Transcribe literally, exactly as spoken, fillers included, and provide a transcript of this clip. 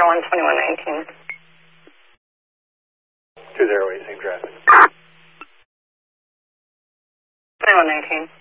one, twenty-one nineteen. two zero eight, same traffic. twenty-one nineteen.